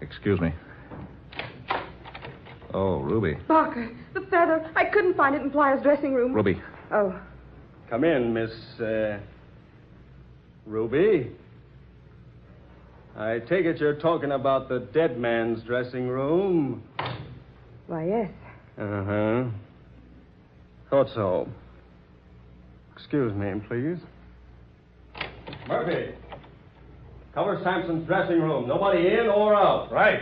Excuse me. Oh, Ruby. Barker, the feather. I couldn't find it in Flyer's dressing room. Ruby. Oh. Come in, Miss, Ruby. I take it you're talking about the dead man's dressing room. Why, yes. Uh-huh. Thought so. Excuse me, please. Murphy, cover Sampson's dressing room. Nobody in or out. Right.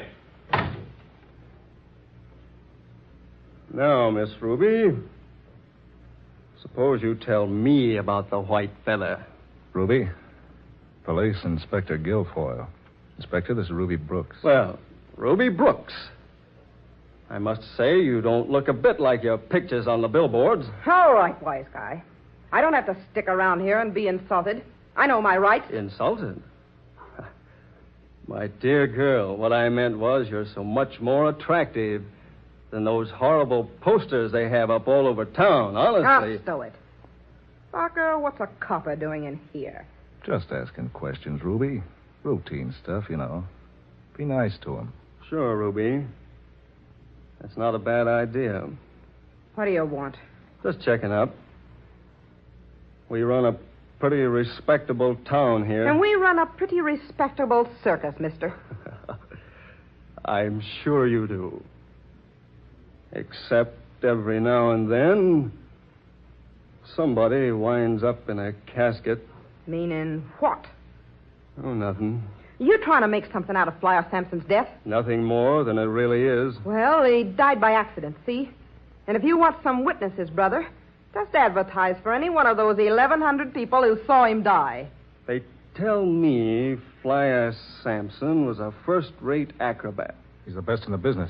Now, Miss Ruby, suppose you tell me about the white feather. Ruby, Police Inspector Guilfoyle. Inspector, this is Ruby Brooks. Well, Ruby Brooks. I must say you don't look a bit like your pictures on the billboards. All right, wise guy. I don't have to stick around here and be insulted. I know my rights. Insulted? My dear girl, what I meant was you're so much more attractive than those horrible posters they have up all over town, honestly. Stow it. Barker, what's a copper doing in here? Just asking questions, Ruby. Routine stuff, you know. Be nice to him. Sure, Ruby. That's not a bad idea. What do you want? Just checking up. We run a pretty respectable town here. And we run a pretty respectable circus, mister. I'm sure you do. Except every now and then, somebody winds up in a casket. Meaning what? Oh, nothing. You trying to make something out of Flyer Sampson's death? Nothing more than it really is. Well, he died by accident, see? And if you want some witnesses, brother, just advertise for any one of those 1,100 people who saw him die. They tell me Flyer Sampson was a first-rate acrobat. He's the best in the business.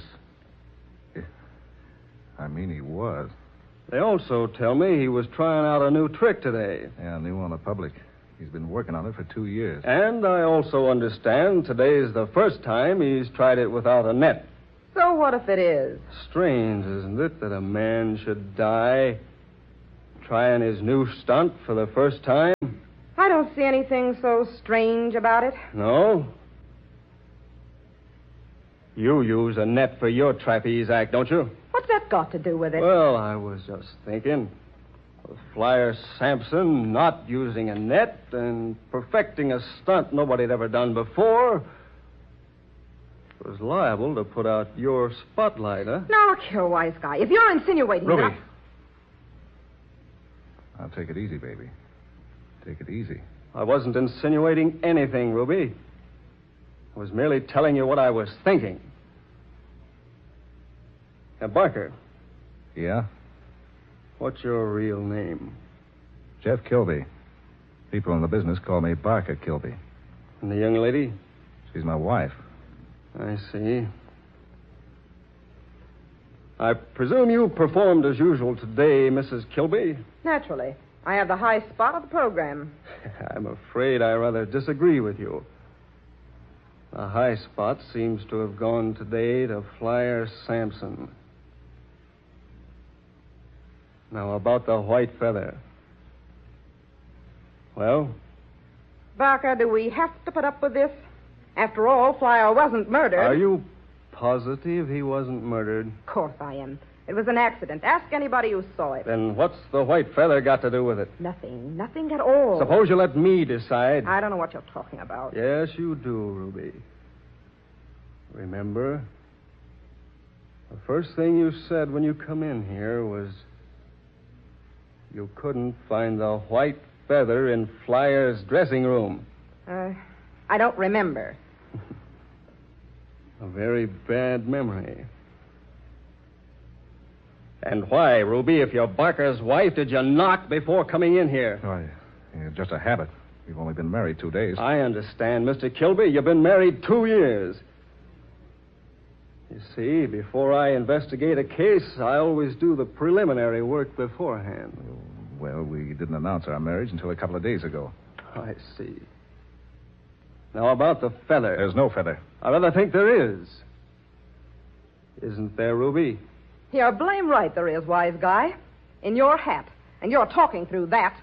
I mean, he was. They also tell me he was trying out a new trick today. Yeah, new on the public. He's been working on it for 2 years. And I also understand today's the first time he's tried it without a net. So what if it is? Strange, isn't it, that a man should die trying his new stunt for the first time? I don't see anything so strange about it. No? You use a net for your trapeze act, don't you? What's that got to do with it? Well, I was just thinking. With Flyer Sampson not using a net and perfecting a stunt nobody had ever done before, was liable to put out your spotlight, huh? Now, look here, wise guy. If you're insinuating Ruby. that... Now, take it easy, baby. Take it easy. I wasn't insinuating anything, Ruby. I was merely telling you what I was thinking. Now, Barker, Yeah? what's your real name? Jeff Kilby. People in the business call me Barker Kilby. And the young lady? She's my wife. I see. I presume you performed as usual today, Mrs. Kilby? Naturally. I have the high spot of the program. I'm afraid I rather disagree with you. The high spot seems to have gone today to Flyer Sampson. Now, about the white feather. Well? Barker, do we have to put up with this? After all, Flyer wasn't murdered. Are you positive he wasn't murdered? Of course I am. It was an accident. Ask anybody who saw it. Then what's the white feather got to do with it? Nothing. Nothing at all. Suppose you let me decide. I don't know what you're talking about. Yes, you do, Ruby. Remember? The first thing you said when you come in here was you couldn't find the white feather in Flyer's dressing room. I don't remember. A very bad memory. And why, Ruby, if you're Barker's wife, did you knock before coming in here? Why, just a habit. We've only been married 2 days. I understand, Mr. Kilby. You've been married 2 years. You see, before I investigate a case, I always do the preliminary work beforehand. Well, we didn't announce our marriage until a couple of days ago. I see. Now, about the feather. There's no feather. I rather think there is. Isn't there, Ruby? You're blame right there is, wise guy. In your hat. And you're talking through that.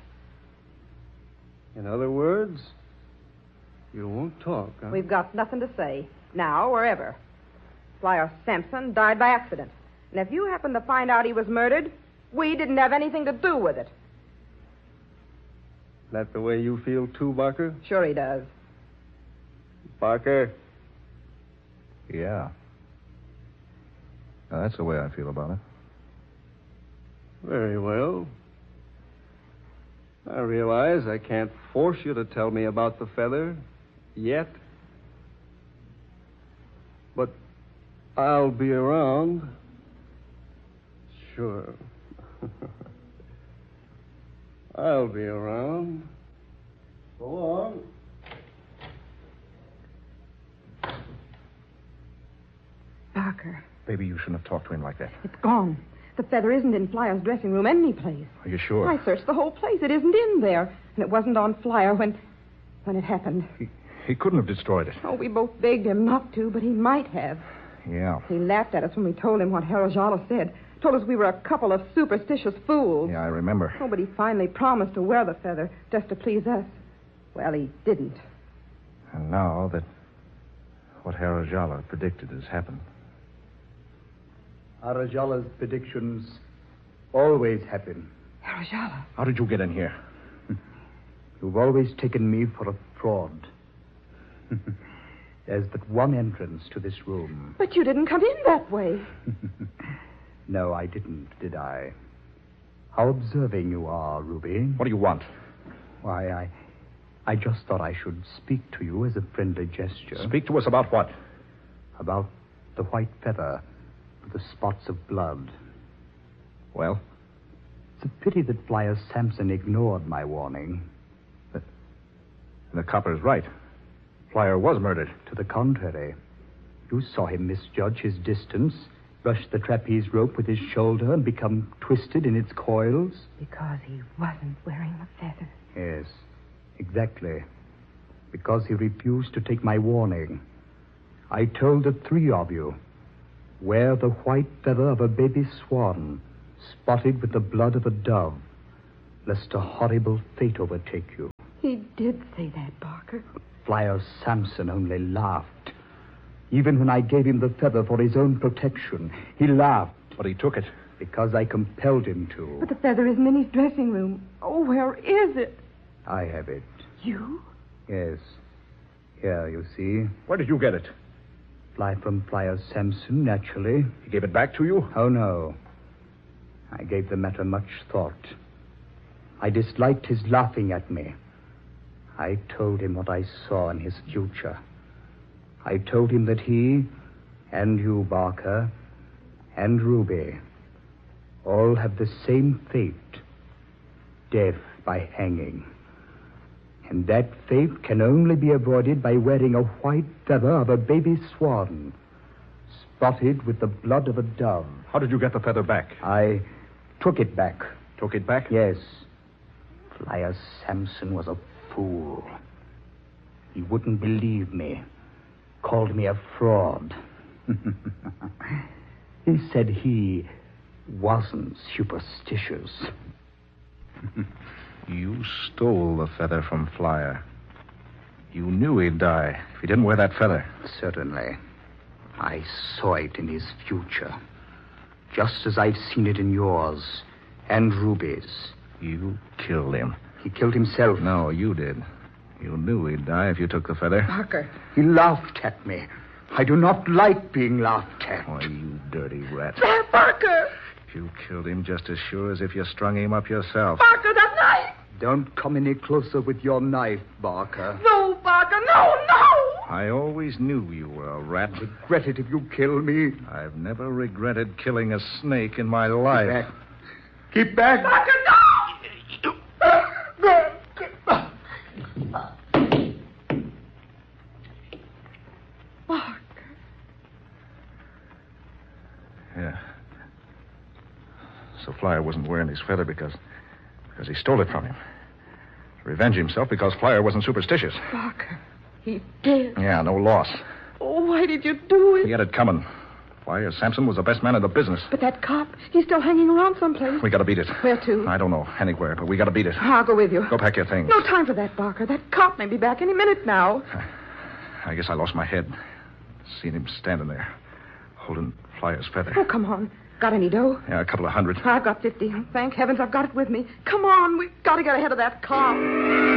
In other words, you won't talk, huh? We've got nothing to say. Now or ever. Flyer Sampson died by accident. And if you happen to find out he was murdered, we didn't have anything to do with it. That the way you feel, too, Barker? Sure he does. Barker? Yeah. Now, that's the way I feel about it. Very well. I realize I can't force you to tell me about the feather yet. But I'll be around. Sure. I'll be around. So long. Barker, Baby, you shouldn't have talked to him like that. it's gone. The feather isn't in Flyer's dressing room anyplace. Are you sure? I searched the whole place. It isn't in there. And it wasn't on Flyer when it happened. He couldn't have destroyed it. Oh, we both begged him not to, but he might have. Yeah. He laughed at us when we told him what Harold Jala said. Told us we were a couple of superstitious fools. Yeah, I remember. Oh, but he finally promised to wear the feather just to please us. Well, he didn't. And now that what Harajala predicted has happened. Arajala's predictions always happen. Harold Jala. How did you get in here? You've always taken me for a fraud. There's but one entrance to this room. But you didn't come in that way. No, I didn't, did I? How observing you are, Ruby. What do you want? Why, I just thought I should speak to you as a friendly gesture. Speak to us about what? About the white feather with the spots of blood. Well? It's a pity that Flyer Sampson ignored my warning. The copper's right. Flyer was murdered. To the contrary. You saw him misjudge his distance, rush the trapeze rope with his shoulder, and become twisted in its coils. Because he wasn't wearing the feather. Yes, exactly. Because he refused to take my warning. I told the three of you, wear the white feather of a baby swan, spotted with the blood of a dove, lest a horrible fate overtake you. He did say that, Barker. Flyer Sampson only laughed. Even when I gave him the feather for his own protection, he laughed. But he took it. Because I compelled him to. But the feather isn't in his dressing room. Oh, where is it? I have it. You? Yes. Here, you see. Where did you get it? From Flyer Sampson, naturally. He gave it back to you? Oh, no. I gave the matter much thought. I disliked his laughing at me. I told him what I saw in his future. I told him that he, and you, Barker, and Ruby, all have the same fate. Death by hanging. And that fate can only be avoided by wearing a white feather of a baby swan, spotted with the blood of a dove. How did you get the feather back? I took it back. Took it back? Yes. Flyer Sampson was a fool. He wouldn't believe me. Called me a fraud. He said he wasn't superstitious. You stole the feather from Flyer. You knew he'd die if he didn't wear that feather. Certainly. I saw it in his future. Just as I'd seen it in yours and Ruby's. You killed him. He killed himself. No, you did. You knew he'd die if you took the feather. Barker. He laughed at me. I do not like being laughed at. Why, you dirty rat. There, Barker! You killed him just as sure as if you strung him up yourself. Barker, that knife! Don't come any closer with your knife, Barker. No, Barker, no, no! I always knew you were a rat. Regret it if you kill me. I've never regretted killing a snake in my life. Keep back. Barker, no! Barker. Yeah. So Flyer wasn't wearing his feather because he stole it from him. To revenge himself because Flyer wasn't superstitious. Barker, he did. Yeah, no loss. Oh, why did you do it? He had it coming. Flyer Sampson was the best man in the business. But that cop, he's still hanging around someplace. We gotta beat it. Where to? I don't know. Anywhere, but we gotta beat it. I'll go with you. Go pack your things. No time for that, Barker. That cop may be back any minute now. I guess I lost my head. Seen him standing there, holding Flyer's feather. Oh, come on. Got any dough? Yeah, a couple of hundred. I've got 50. Thank heavens I've got it with me. Come on, we've got to get ahead of that car.